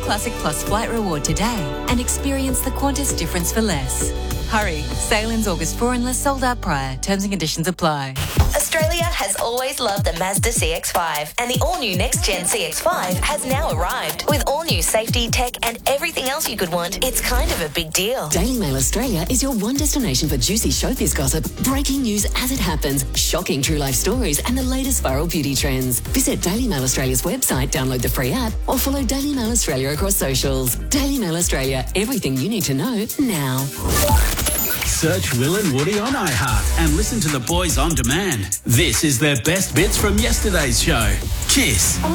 Classic Plus flight reward today and experience the Qantas difference for less. Hurry, sail ends August 4 unless sold out prior. Terms and conditions apply. Australia has always loved the Mazda CX-5, and the all-new next-gen CX-5 has now arrived. With all-new safety, tech and everything else you could want, it's kind of a big deal. Daily Mail Australia is your one destination for juicy showbiz gossip, breaking news as it happens, shocking true life stories and the latest viral beauty trends. Visit Daily Mail Australia's website, download the free app or follow Daily Mail Australia across socials. Daily Mail Australia, everything you need to know now. Search Will and Woody on iHeart and listen to the boys on demand. This is their best bits from yesterday's show. Kiss.